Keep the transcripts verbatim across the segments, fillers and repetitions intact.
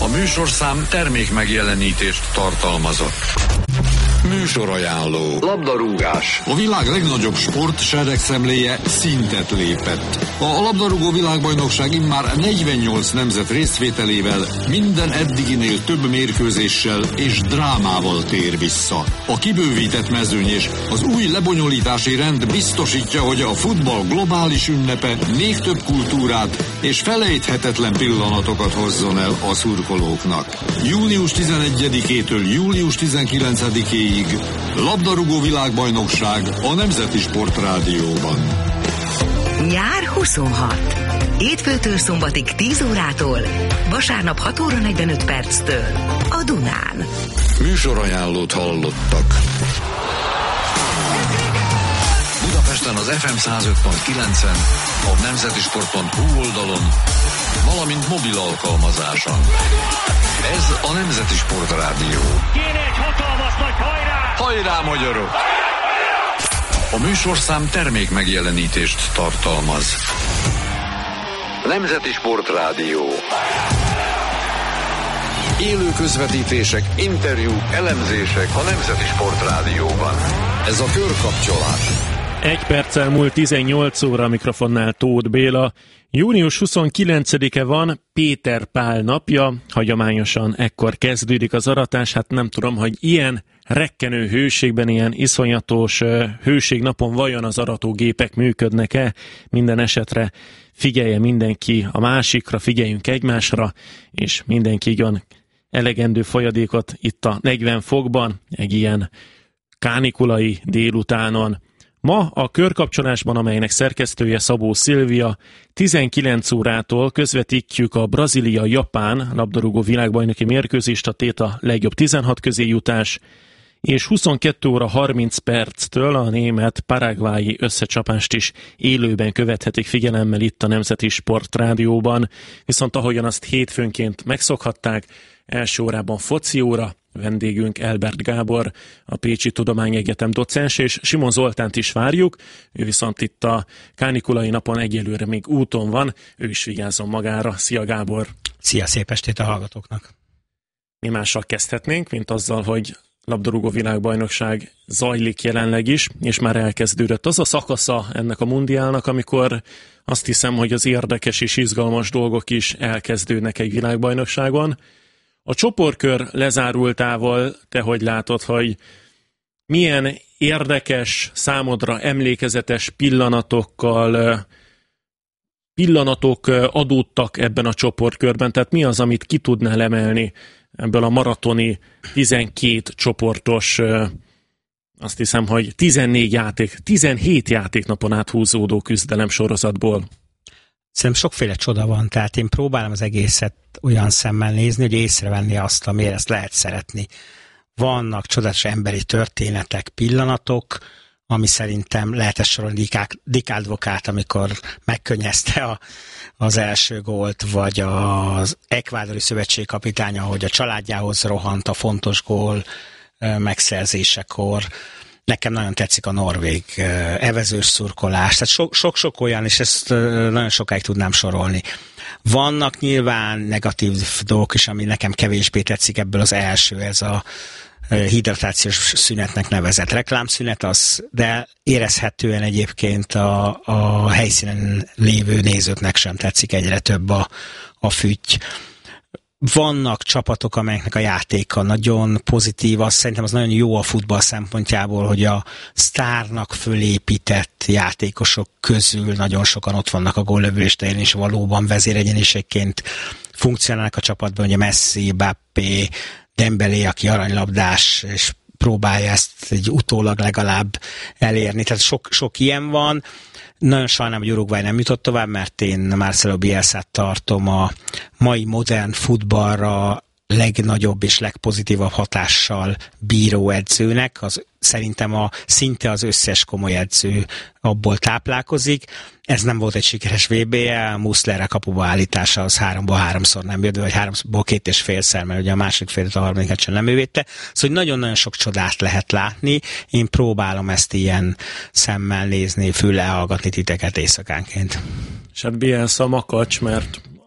A műsorszám termék megjelenítést tartalmazott. Műsorajánló. Labdarúgás. A világ legnagyobb sport seregszemléje szintet lépett. A labdarúgó világbajnokság immár negyvennyolc nemzet részvételével minden eddiginél több mérkőzéssel és drámával tér vissza. A kibővített mezőny és az új lebonyolítási rend biztosítja, hogy a futball globális ünnepe még több kultúrát és felejthetetlen pillanatokat hozzon el a szurkolóknak. június tizenegyedikétől július tizenkilencedikéig labdarúgó világbajnokság a Nemzeti Sportrádióban. Nyár huszonhat. Hétfőtől szombatig tíz órától, vasárnap hat óra negyvenöt perctől a Dunán. Műsorajánlót hallottak. Budapesten az ef em száz öt pont kilencen, a nemzetisport pont hu oldalon, valamint mobil alkalmazáson. Ez a Nemzeti Sportrádió. Kéne egy hatalmas nagy hajrá! Hajrá, magyarok! A műsorszám termék megjelenítést tartalmaz. Nemzeti Sportrádió. Élő közvetítések, interjúk, elemzések a Nemzeti Sportrádióban. Ez a körkapcsolás. Egy perccel múlt tizennyolc óra, a mikrofonnál Tóth Béla. június huszonkilencedike van, Péter Pál napja, hagyományosan ekkor kezdődik az aratás, hát nem tudom, hogy ilyen rekkenő hőségben, ilyen iszonyatos hőségnapon vajon az aratógépek működnek-e, minden esetre figyelje mindenki a másikra, figyeljünk egymásra, és mindenki igyon elegendő folyadékot itt a negyven fokban, egy ilyen kánikulai délutánon. Ma a körkapcsolásban, amelynek szerkesztője Szabó Szilvia, tizenkilenc órától közvetítjük a Brazília-Japán labdarúgó világbajnoki mérkőzést, a téta legjobb tizenhat közé jutás, és huszonkettő óra harminc perctől a német-paraguayi összecsapást is élőben követhetik figyelemmel itt a Nemzeti Sportrádióban. Viszont ahogyan azt hétfőnként megszokhatták, első órában foci óra, vendégünk Elbert Gábor, a Pécsi Tudományegyetem docens, és Simon Zoltánt is várjuk, ő viszont itt a kánikulai napon egyelőre még úton van, ő is vigyázzon magára. Szia Gábor! Szia, szép estét a hallgatóknak! Mi mással kezdhetnénk, mint azzal, hogy labdarúgó világbajnokság zajlik jelenleg is, és már elkezdődött az a szakasza ennek a mundiálnak, amikor azt hiszem, hogy az érdekes és izgalmas dolgok is elkezdődnek egy világbajnokságon. A csoportkör lezárultával te hogy látod, hogy milyen érdekes, számodra emlékezetes pillanatokkal, pillanatok adódtak ebben a csoportkörben? Tehát mi az, amit ki tudnál emelni ebből a maratoni tizenkét csoportos, azt hiszem, hogy tizennégy játék, tizenhét játéknapon át húzódó küzdelem sorozatból? Szerintem sokféle csoda van, tehát én próbálom az egészet olyan szemmel nézni, hogy észrevenni azt, amiért ezt lehet szeretni. Vannak csodálatos emberi történetek, pillanatok, ami szerintem lehet ezt sorolni Dick Advocaat, amikor megkönnyezte a, az első gólt, vagy az ekvádori szövetségkapitánya, hogy a családjához rohant a fontos gól megszerzésekor. Nekem nagyon tetszik a norvég evezős szurkolás, tehát sok-sok olyan, és ezt nagyon sokáig tudnám sorolni. Vannak nyilván negatív dolgok is, ami nekem kevésbé tetszik, ebből az első, ez a hidratációs szünetnek nevezett reklámszünet, az, de érezhetően egyébként a, a helyszínen lévő nézőknek sem tetszik, egyre több a, a fütty. Vannak csapatok, amelyeknek a játéka nagyon pozitív, azt szerintem az nagyon jó a futball szempontjából, hogy a sztárnak fölépített játékosok közül nagyon sokan ott vannak a góllövés terén, és valóban vezéregyeniségként funkcionálnak a csapatban, ugye Messi, Mbappé, Dembélé, aki aranylabdás, és próbálja ezt egy utólag legalább elérni. Tehát sok, sok ilyen van. Nagyon sajnálom, hogy Uruguay nem jutott tovább, mert én Marcelo Bielsát tartom a mai modern futballra legnagyobb és legpozitívabb hatással bíró edzőnek. Az, szerintem a, szinte az összes komoly edző abból táplálkozik. Ez nem volt egy sikeres vé bé-je, Musslera kapuba állítása az háromból háromszor nem jött, vagy háromból két és félszer, mert ugye a második félet, a harmadikat sem nem ő védte. Szóval nagyon-nagyon sok csodát lehet látni. Én próbálom ezt ilyen szemmel nézni, füllel hallgatni titeket éjszakánként. És hát Bielsa makacs, mert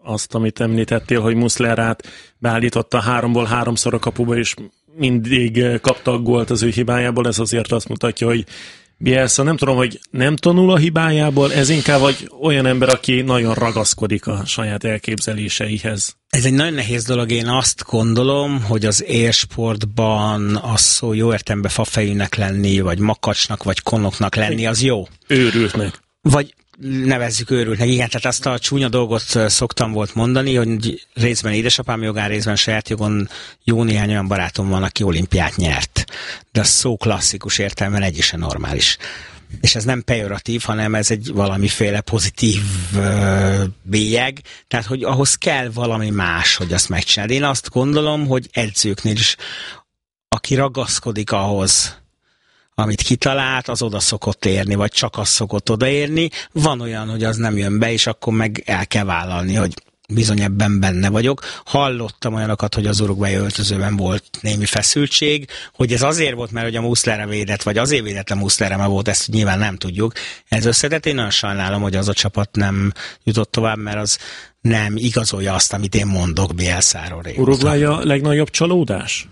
azt, amit említettél, hogy Muslerát beállította háromból háromszor a kapuba, és mindig kapta a gólt az ő hibájából, ez azért azt mutatja, hogy Bielsa, nem tudom, hogy nem tanul a hibájából, ez inkább vagy olyan ember, aki nagyon ragaszkodik a saját elképzeléseihez. Ez egy nagyon nehéz dolog, én azt gondolom, hogy az élsportban az szó jó értelemben fafejűnek lenni, vagy makacsnak, vagy konoknak lenni, az jó. Őrültnek. Vagy nevezzük őrültnek, igen, tehát azt a csúnya dolgot szoktam volt mondani, hogy részben édesapám jogán, részben saját jogon jó néhány olyan barátom van, aki olimpiát nyert. De a szó klasszikus értelemben egy is normális. És ez nem pejoratív, hanem ez egy valamiféle pozitív uh, bélyeg, tehát hogy ahhoz kell valami más, hogy azt megcsinálj. Én azt gondolom, hogy edzőknél is, aki ragaszkodik ahhoz, amit kitalált, az oda szokott érni, vagy csak az szokott odaérni. Van olyan, hogy az nem jön be, és akkor meg el kell vállalni, hogy bizony ebben benne vagyok. Hallottam olyanokat, hogy az Uruguay öltözőben volt némi feszültség, hogy ez azért volt, mert hogy a Muslera védett, vagy azért védett a Muslera, mert volt, ezt nyilván nem tudjuk. Ez összetett, én nagyon sajnálom, hogy az a csapat nem jutott tovább, mert az nem igazolja azt, amit én mondok Bielsáról. Uruguay a legnagyobb csalódás?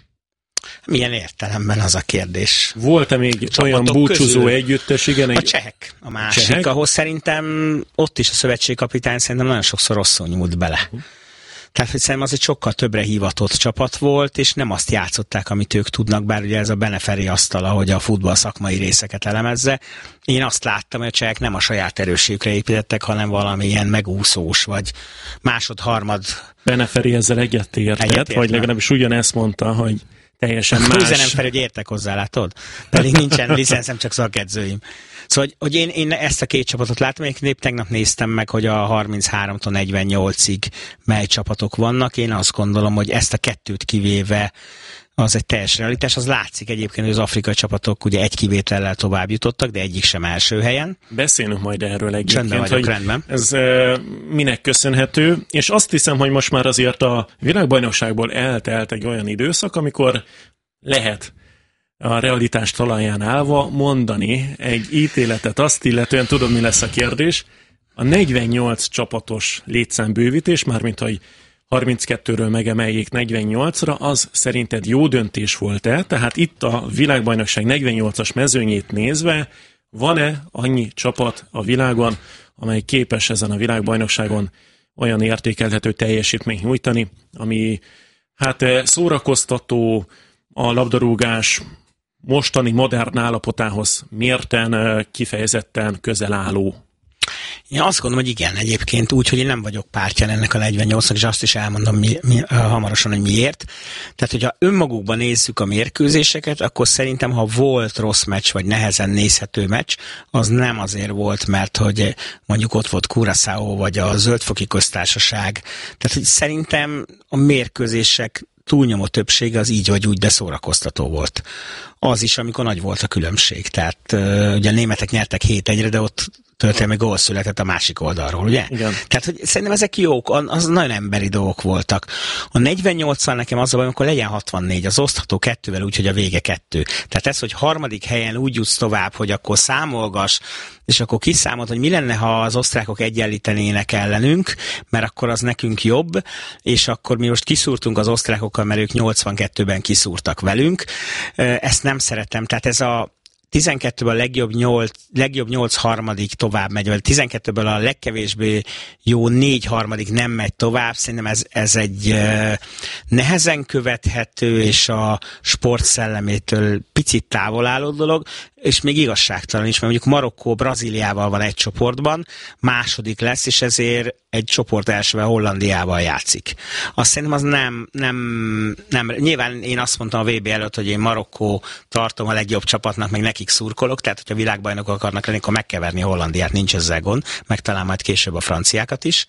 Milyen értelemben az a kérdés? Volt-e még olyan búcsúzó együttes? Igen, a csehek a másik, csehek? Ahhoz szerintem ott is a szövetségkapitány szerintem nagyon sokszor rosszul nyúlt bele. Uh. Tehát, hogy szerintem az egy sokkal többre hivatott csapat volt, és nem azt játszották, amit ők tudnak, bár ugye ez a Beneferi asztal, ahogy a futball szakmai részeket elemezze. Én azt láttam, hogy a csehek nem a saját erősségükre építettek, hanem valamilyen megúszós, vagy másod-harmad. Beneferi ezzel egyetértett, vagy legalábbis ugyanezt mondta, hogy teljesen más. Üzenem fel, hogy értek hozzá, látod? Pedig nincsen licenszem, csak szakedzőim. Szóval, hogy, hogy én, én ezt a két csapatot látom, én épp tegnap néztem meg, hogy a harmincháromtól negyvennyolcig mely csapatok vannak. Én azt gondolom, hogy ezt a kettőt kivéve az egy teljes realitás. Az látszik egyébként, hogy az afrikai csapatok ugye egy kivétellel tovább jutottak, de egyik sem első helyen. Beszélünk majd erről egyébként, Csöndben vagyok, hogy rendben. Ez e, minek köszönhető, és azt hiszem, hogy most már azért a világbajnokságból eltelt egy olyan időszak, amikor lehet a realitás talaján állva mondani egy ítéletet azt illetően, tudod, mi lesz a kérdés, a negyvennyolc csapatos létszámbővítés, mármint hogy harminckettőről megemeljék negyvennyolcra, az szerinted jó döntés volt-e? Tehát itt a világbajnokság negyvennyolcas mezőnyét nézve, van-e annyi csapat a világon, amely képes ezen a világbajnokságon olyan értékelhető teljesítményt nyújtani, ami hát szórakoztató, a labdarúgás mostani modern állapotához mérten kifejezetten közel álló? Én azt gondolom, hogy igen, egyébként úgy, hogy én nem vagyok pártján ennek a negyvennyolcnak, és azt is elmondom mi, mi, hamarosan, hogy miért. Tehát, hogyha önmagukban nézzük a mérkőzéseket, akkor szerintem, ha volt rossz meccs, vagy nehezen nézhető meccs, az nem azért volt, mert hogy mondjuk ott volt Curaçao, vagy a Zöldfoki Köztársaság. Tehát, hogy szerintem a mérkőzések túlnyomó többsége az így vagy úgy, de szórakoztató volt. Az is, amikor nagy volt a különbség. Tehát ugye a németek nyertek hét egyre, de ott történelmi gól született a másik oldalról, ugye? Igen. Tehát, hogy szerintem ezek jók, az nagyon emberi dolgok voltak. A negyvennyolccal nekem az a baj, amikor legyen hatvannégy, az osztható kettővel úgy, hogy a vége kettő. Tehát ez, hogy harmadik helyen úgy jutsz tovább, hogy akkor számolgass, és akkor kiszámolt, hogy mi lenne, ha az osztrákok egyenlítenének ellenünk, mert akkor az nekünk jobb, és akkor mi most kiszúrtunk az osztrákokkal, mert ők nyolcvankettőben kiszúrtak velünk. Ezt nem szeretem, tehát ez a tizenkettőből a legjobb nyolc, legjobb nyolc harmadik tovább megy, vagy tizenkettőből a legkevésbé jó négy harmadik nem megy tovább. Szerintem ez, ez egy uh, nehezen követhető, és a sport szellemétől picit távol álló dolog, és még igazságtalan is, mert mondjuk Marokkó Brazíliával van egy csoportban, második lesz, és ezért egy csoport elsővel Hollandiával játszik. Azt szerintem az nem, nem, nem, nyilván én azt mondtam a vé bé előtt, hogy én Marokkó tartom a legjobb csapatnak, meg nekik szurkolok, tehát hogyha világbajnokok akarnak lenni, akkor megkeverni Hollandiát, nincs ezzel gond, meg talán majd később a franciákat is.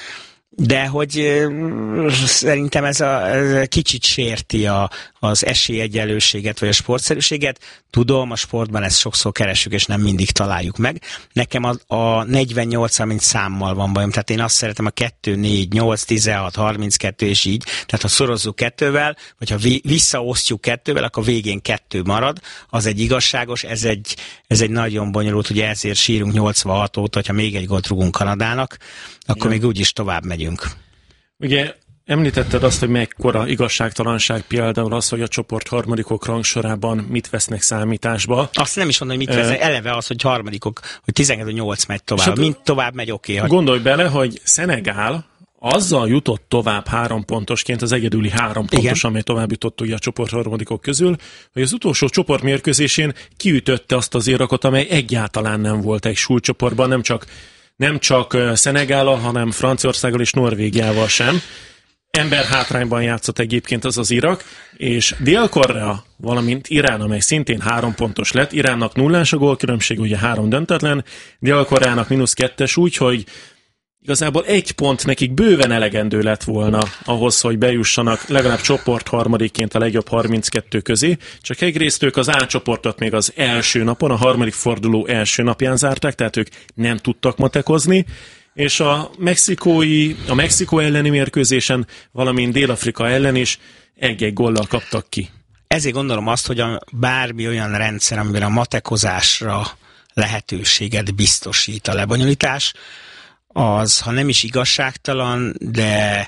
De hogy euh, szerintem ez a, ez kicsit sérti a, az esélyegyenlőséget, vagy a sportszerűséget. Tudom, a sportban ezt sokszor keresünk, és nem mindig találjuk meg. Nekem a, a negyvennyolc, mint számmal van bajom. Tehát én azt szeretem a kettő, négy, nyolc, tizenhat, harminckettő, és így. Tehát ha szorozzuk kettővel, vagy ha vi, visszaosztjuk kettővel, akkor végén kettő marad. Az egy igazságos, ez egy, ez egy nagyon bonyolult, ugye ezért sírunk nyolcvanhat óta, hogyha még egy gólt rugunk Kanadának, akkor ja. még úgyis tovább megyünk. megyünk. Ugye említetted azt, hogy mekkora igazságtalanság például az, hogy a csoport harmadikok rangsorában mit vesznek számításba. Azt nem is mondom, hogy mit vesznek, uh, eleve az, hogy harmadikok, hogy tizenkettő nyolc megy tovább, mint tovább megy, oké. Okay, gondolj hogy... bele, hogy Szenegál azzal jutott tovább három pontosként, az egyedüli három pontos, igen, amely tovább jutott ugye a csoport harmadikok közül, hogy az utolsó csoportmérkőzésén kiütötte azt az Irakot, amely egyáltalán nem volt egy súlycsoportban, nem csak, nem csak Szenegállal, hanem Franciaországgal és Norvégiával sem. Ember hátrányban játszott egyébként az az Irak, és Dél-Korea, valamint Irán, amely szintén három pontos lett. Iránnak nullás a gólkülönbség, ugye három döntetlen, Dél-Koreának mínusz kettes, úgyhogy igazából egy pont nekik bőven elegendő lett volna ahhoz, hogy bejussanak legalább csoport harmadikként a legjobb harminckettő közé. Csak egyrészt ők az A csoportot még az első napon, a harmadik forduló első napján zárták, tehát ők nem tudtak matekozni, és a mexikói, a Mexikó elleni mérkőzésen, valamint Dél-Afrika ellen is egy-egy góllal kaptak ki. Ezért gondolom azt, hogy a bármi olyan rendszer, amiben a matekozásra lehetőséget biztosít a lebonyolítás, az, ha nem is igazságtalan, de,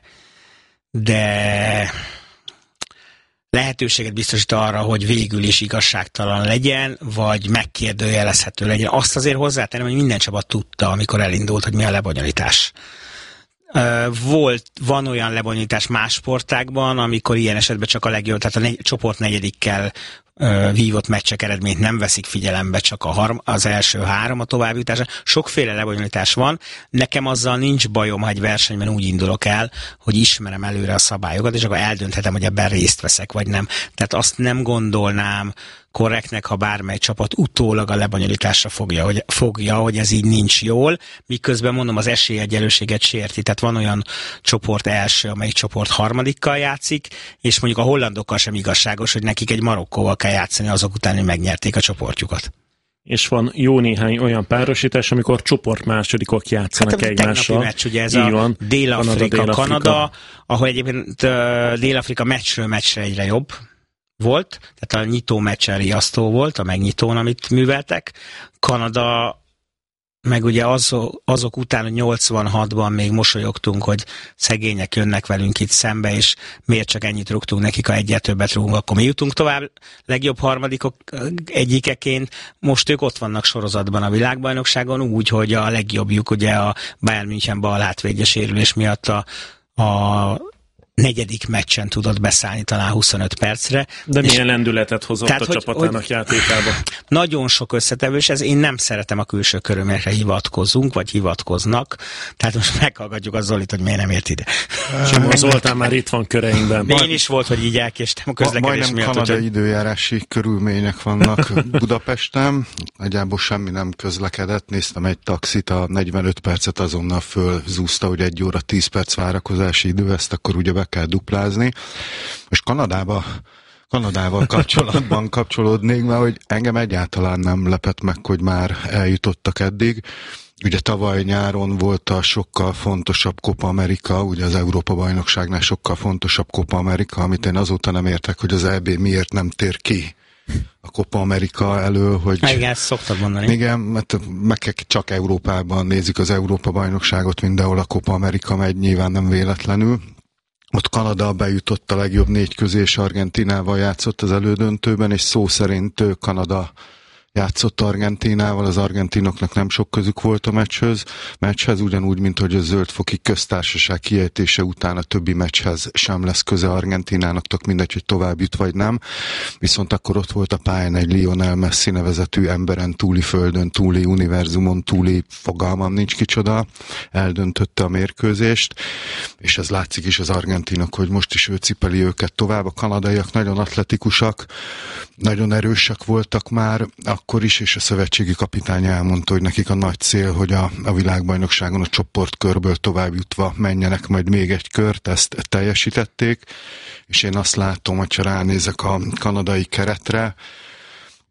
de lehetőséget biztosít arra, hogy végül is igazságtalan legyen, vagy megkérdőjelezhető legyen. Azt azért hozzátenem, hogy minden csapat tudta, amikor elindult, hogy mi a lebonyolítás. Volt, van olyan lebonyolítás más sportágban, amikor ilyen esetben csak a legjobb, tehát a negy, csoport negyedikkel ö, vívott meccsek eredményt nem veszik figyelembe, csak a harm, az első három a továbbjutásra. Sokféle lebonyolítás van. Nekem azzal nincs bajom, ha egy versenyben úgy indulok el, hogy ismerem előre a szabályokat, és akkor eldönthetem, hogy ebben részt veszek, vagy nem. Tehát azt nem gondolnám korrektnek, ha bármely csapat utólag a lebonyolításra fogja, hogy, fogja, hogy ez így nincs jól, miközben mondom, az esélyegyenlőséget sérti. Tehát van olyan csoport első, amelyik csoport harmadikkal játszik, és mondjuk a hollandokkal sem igazságos, hogy nekik egy Marokkóval kell játszani azok után, hogy megnyerték a csoportjukat. És van jó néhány olyan párosítás, amikor csoport másodikok játszanak hát egymással. Meccs, ugye ez így a van. Dél-Afrika, Kanada, Kanada, ahol egyébként uh, Dél-Afrika meccsről meccsre egyre jobb volt, tehát a nyitó meccsen riasztó volt, a megnyitón, amit műveltek. Kanada meg ugye azok, azok után, hogy nyolcvanhatban még mosolyogtunk, hogy szegények jönnek velünk itt szembe, és miért csak ennyit rúgtunk nekik, ha egyet többet rúgunk, akkor mi jutunk tovább legjobb harmadikok egyikeként. Most ők ott vannak sorozatban a világbajnokságon, úgy, hogy a legjobbjuk ugye a Bayern München bal hátvédje sérülés miatt a, a negyedik meccsen tudott beszállni talán huszonöt percre. De milyen lendületet hozott tehát, a hogy, csapatának hogy játékába? Nagyon sok összetevő, és ez én nem szeretem a külső körülményekre hivatkozunk, vagy hivatkoznak. Tehát most meghallgatjuk a Zolit, hogy miért nem ért ide. Simon Zoltán már itt van köreinkben. Én is volt, hogy így elkéstem a közlekedés Majdnem miatt. Majdnem kanadai hogy... időjárási körülmények vannak Budapesten. Nagyjából semmi nem közlekedett. Néztem egy taxit, a negyvenöt percet azonnal fölzúzta, hogy egy óra tíz perc várakozási idő, ezt akkor ugye kell duplázni. Most Kanadába, Kanadával kapcsolatban kapcsolódnék, mert hogy engem egyáltalán nem lepett meg, hogy már eljutottak eddig. Ugye tavaly nyáron volt a sokkal fontosabb Copa America, ugye az Európa-bajnokságnál sokkal fontosabb Copa America, amit én azóta nem értek, hogy az é bé miért nem tér ki a Copa America elől, hogy... Igen, ezt szoktad mondani. Igen, mert meg kell, csak Európában nézik az Európa-bajnokságot, mindenhol a Copa America megy, nyilván nem véletlenül. Ott Kanada bejutott a legjobb négy közé, és Argentinával játszott az elődöntőben, és szó szerint Kanada játszott Argentinával, az argentinoknak nem sok közük volt a meccshez, meccshez ugyanúgy, mint hogy a zöldfoki köztársaság kiejtése után a többi meccshez sem lesz köze Argentinának, tök mindegy, hogy tovább jut vagy nem. Viszont akkor ott volt a pályán egy Lionel Messi nevezetű emberen túli földön, túli univerzumon, túli fogalmam nincs kicsoda, eldöntötte a mérkőzést, és ez látszik is az argentinok, hogy most is ő cipeli őket tovább. A kanadaiak nagyon atletikusak, nagyon erősek voltak már, akkor is, és a szövetségi kapitány elmondta, hogy nekik a nagy cél, hogy a, a világbajnokságon a csoportkörből tovább jutva menjenek majd még egy kört, ezt teljesítették, és én azt látom, hogyha ránézek a kanadai keretre,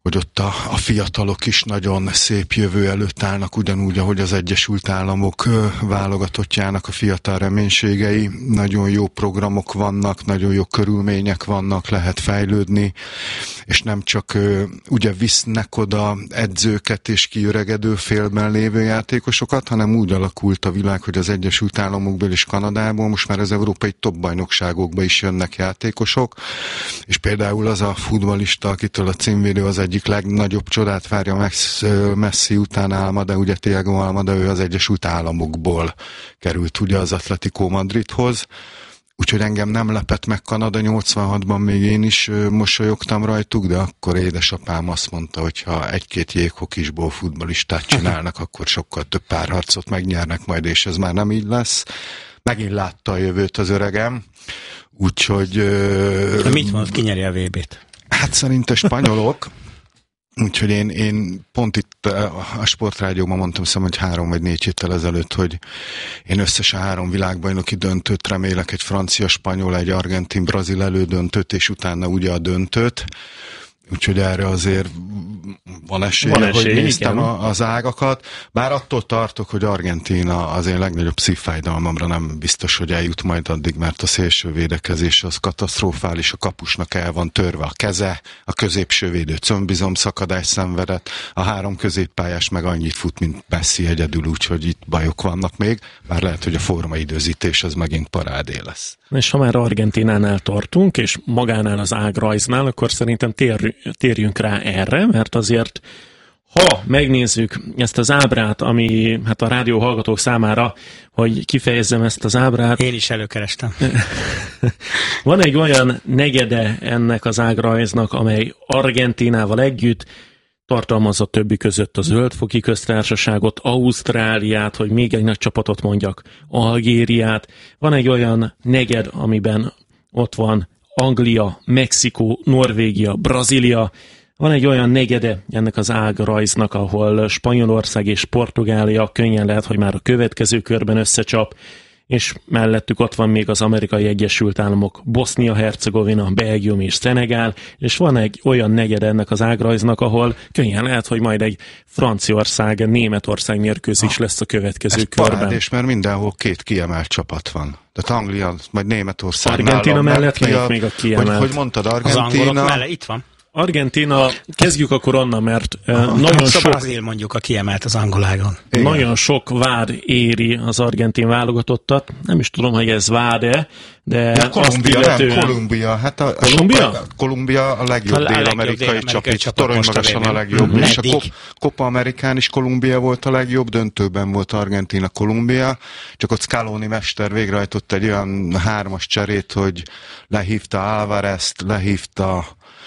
hogy ott a, a fiatalok is nagyon szép jövő előtt állnak, ugyanúgy, ahogy az Egyesült Államok válogatottjának a fiatal reménységei. Nagyon jó programok vannak, nagyon jó körülmények vannak, lehet fejlődni, és nem csak ugye visznek oda edzőket és kiöregedő félben lévő játékosokat, hanem úgy alakult a világ, hogy az Egyesült Államokból és Kanadából most már az európai top bajnokságokba is jönnek játékosok, és például az a futballista, akitől a címvédő az egyik legnagyobb csodát várja Messi után Almada, ugye Thiago Almada, ő az Egyesült Államokból került ugye az Atletico Madridhoz, úgyhogy engem nem lepett meg Kanada, nyolcvanhatban még én is mosolyogtam rajtuk, de akkor édesapám azt mondta, hogy ha egy-két jéghokisból futballistát csinálnak, akkor sokkal több párharcot megnyernek majd, és ez már nem így lesz. Megint látta a jövőt az öregem, úgyhogy... De mit mond, ki nyeri a vé bét? Hát szerintem spanyolok, úgyhogy én, én pont itt a Sportrádióban mondtam szem, hogy három vagy négy héttel ezelőtt, hogy én összesen három világbajnoki döntőt remélek, egy francia, spanyol, egy argentin, brazil elődöntőt, és utána ugye a döntőt. Úgyhogy erre azért van esélye, van esély, hogy néztem a, az ágakat. Bár attól tartok, hogy Argentína az én legnagyobb szívfájdalmamra nem biztos, hogy eljut majd addig, mert a szélső védekezés az katasztrofális, a kapusnak el van törve a keze, a középső védő combizom szakadás szenvedett, a három középpályás meg annyit fut, mint Messi egyedül, úgyhogy itt bajok vannak még, bár lehet, hogy a formaidőzítés az megint parádé lesz. És ha már Argentínánál tartunk, és magánál az ágrajznál, akkor szerintem tér, térjünk rá erre, mert azért, ha megnézzük ezt az ábrát, ami hát a rádió hallgatók számára, hogy kifejezzem ezt az ábrát. Én is előkerestem. Van egy olyan negyede ennek az ágrajznak, amely Argentínával együtt tartalmazza többi között a Zöld-foki Köztársaságot, Ausztráliát, hogy még egy nagy csapatot mondjak, Algériát. Van egy olyan negyed, amiben ott van Anglia, Mexikó, Norvégia, Brazília. Van egy olyan negyede ennek az ágrajznak, ahol Spanyolország és Portugália könnyen lehet, hogy már a következő körben összecsap, és mellettük ott van még az Amerikai Egyesült Államok, Bosznia-Hercegovina, Belgium és Szenegál, és van egy olyan negyed ennek az ágrajznak, ahol könnyen lehet, hogy majd egy Franciaország, Németország mérkőzés lesz a következő ez körben. Parádés, mert mindenhol két kiemelt csapat van. Tehát Anglia, majd Németország. Argentína mellett melyik még a kiemelt? Hogy, hogy mondtad, Argentína? Az angolok mellett itt van. Argentína, kezdjük akkor onnan, mert uh, nagyon sok... Brazil mondjuk a kiemelt az angolágon. Nagyon sok vád éri az argentin válogatottat. Nem is tudom, hogy ez vád-e, de... de Kolumbia, illetően... nem, Kolumbia. Hát a, Kolumbia? A, Kolumbia a legjobb a dél-amerikai csapat, torony magasan a legjobb. Mm-hmm. És a Copa Amerikán is Kolumbia volt a legjobb, döntőben volt Argentína, Kolumbia. Csak ott Scaloni mester végrehajtott egy olyan hármas cserét, hogy lehívta Alvarezt, lehívta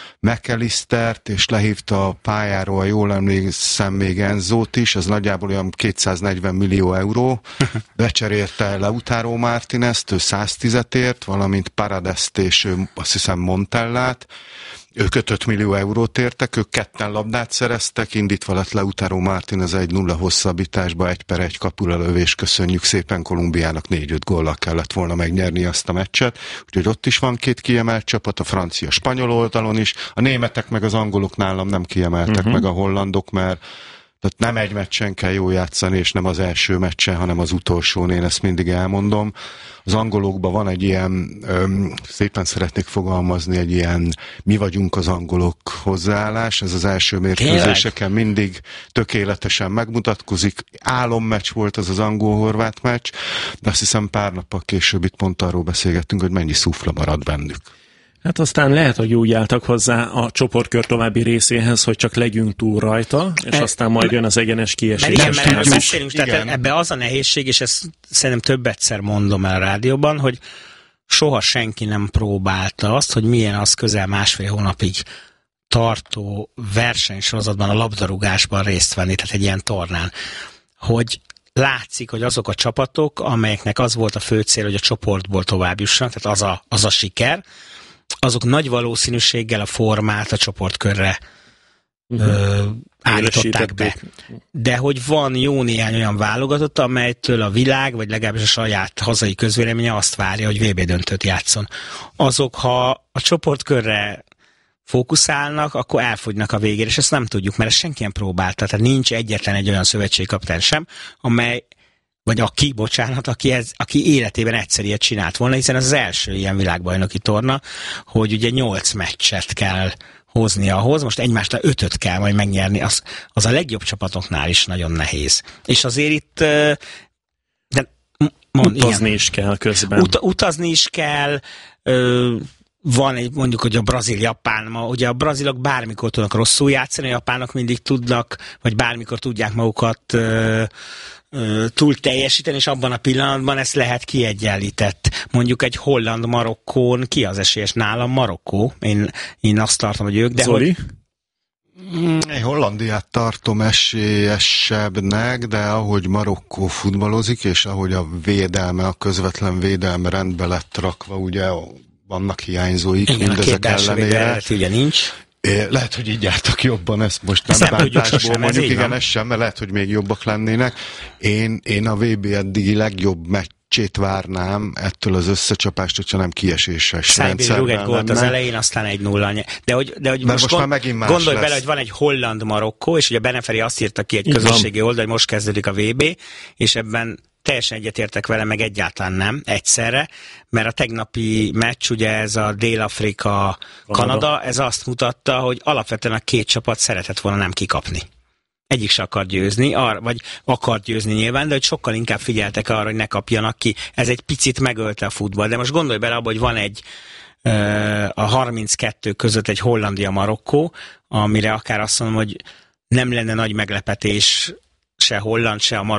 McAllistert, és lehívta a pályáról, jól emlékszem, még Enzót is, az nagyjából olyan kétszáznegyven millió euró. Becserélte Lautaro Martinezt, ő száztízet ért, valamint Paradest és ő, azt hiszem Montellát. Ők öt millió eurót értek, ők ketten labdát szereztek, indítva lett Lautaro Martinez egy nulla hosszabbításba, egy per egy kapulelövés, köszönjük szépen, Kolumbiának négy-öt góllal kellett volna megnyerni azt a meccset, úgyhogy ott is van két kiemelt csapat, a francia-spanyol oldalon is, a németek meg az angolok nálam nem kiemeltek, uh-huh. meg a hollandok, mert tehát nem egy meccsen kell jól játszani, és nem az első meccsen, hanem az utolsón, én ezt mindig elmondom. Az angolokban van egy ilyen, öm, szépen szeretnék fogalmazni, egy ilyen mi vagyunk az angolok hozzáállás, ez az első mérkőzéseken mindig tökéletesen megmutatkozik. Álommeccs volt az az angol-horvát meccs, de azt hiszem pár nappal később itt pont arról beszélgettünk, hogy mennyi szufla marad bennük. Hát aztán lehet, hogy úgy álltak hozzá a csoportkör további részéhez, hogy csak legyünk túl rajta, és e, aztán majd jön az egyenes kiesés. Mert igen, mert erről beszélünk, tehát ebbe az a nehézség, és ezt szerintem több egyszer mondom el a rádióban, hogy soha senki nem próbálta azt, hogy milyen az közel másfél hónapig tartó versenysorozatban, a labdarúgásban részt venni, tehát egy ilyen tornán, hogy látszik, hogy azok a csapatok, amelyeknek az volt a fő cél, hogy a csoportból tovább jussanak, tehát az a, az a siker, azok nagy valószínűséggel a formát a csoportkörre uh-huh. ö, állították be. De hogy van jó néhány olyan válogatott, amelytől a világ, vagy legalábbis a saját hazai közvéleménye azt várja, hogy vé bé döntőt játszon. Azok, ha a csoportkörre fókuszálnak, akkor elfogynak a végére, és ezt nem tudjuk, mert ezt senki nem próbálta. Tehát nincs egyetlen egy olyan szövetségkapitány sem, amely, vagy aki, bocsánat, aki, ez, aki életében egyszer ilyet csinált volna, hiszen ez az első ilyen világbajnoki torna, hogy ugye nyolc meccset kell hozni ahhoz, most egymásra ötöt kell majd megnyerni, az, az a legjobb csapatoknál is nagyon nehéz. És azért itt de, mond, utazni ilyen, is kell közben. Ut, utazni is kell, ö, van egy, mondjuk, hogy a brazil-japán, ma ugye a brazilok bármikor tudnak rosszul játszani, a japánok mindig tudnak, vagy bármikor tudják magukat ö, ö, túl teljesíteni, és abban a pillanatban ezt lehet kiegyenlített. Mondjuk egy Holland-Marokkón ki az esélyes? Nálam Marokkó. Én, én azt tartom, hogy ők, de Zoli? hogy... Én Hollandiát tartom esélyesebbnek, de ahogy Marokkó futballozik, és ahogy a védelme, a közvetlen védelme rendbe lett rakva, ugye vannak hiányzóik, igen, mindezek ellenére. Ugye nincs. É, lehet, hogy így jártak jobban, ezt most nem ezt bántásból mondjuk, ez igen, ez sem, mert lehet, hogy még jobbak lennének. Én, én a vé bé eddigi legjobb meccsét várnám ettől az összecsapást, hogyha nem kieséses rendszerben rúg egy gólt az elején, aztán egy nulla. De hogy, de hogy most, most gond, már megint más gondolj lesz. bele, hogy van egy Holland-Marokkó, és ugye Beneferi azt írta ki egy közösségi oldal, hogy most kezdődik a vé bé, és ebben teljesen egyetértek vele, meg egyáltalán nem, egyszerre, mert a tegnapi meccs, ugye ez a Dél-Afrika, Kanada, ez azt mutatta, hogy alapvetően a két csapat szeretett volna nem kikapni. Egyik se akar győzni, ar, vagy akar győzni nyilván, de hogy sokkal inkább figyeltek arra, hogy ne kapjanak ki. Ez egy picit megölte a futball, de most gondolj bele abba, hogy van egy a harminckettő között egy Hollandia-Marokkó, amire akár azt mondom, hogy nem lenne nagy meglepetés se holland, se a